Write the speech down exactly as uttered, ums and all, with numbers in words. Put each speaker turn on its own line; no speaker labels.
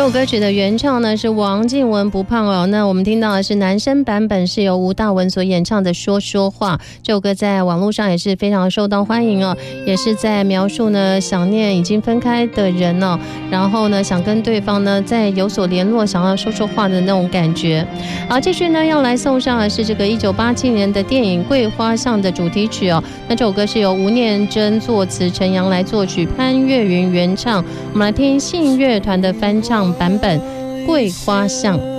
首歌曲的原唱呢是王靖雯不胖哦，那我们听到的是男生版本，是由吴大文所演唱的说说话。这首歌在网络上也是非常受到欢迎哦，也是在描述呢想念已经分开的人哦，然后呢想跟对方呢再有所联络，想要说说话的那种感觉。好，继续呢要来送上的是这个一九八七年的电影《桂花巷》的主题曲哦，那这首歌是由吴念真作词，陈阳来作曲，潘越云原唱。我们来听信乐团的翻唱版本《桂花巷》。